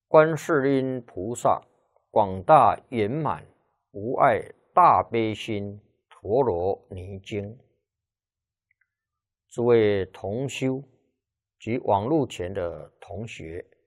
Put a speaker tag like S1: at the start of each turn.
S1: 观世音菩萨广大圆满无碍大悲心陀罗尼经。诸位同修及网络前的同学，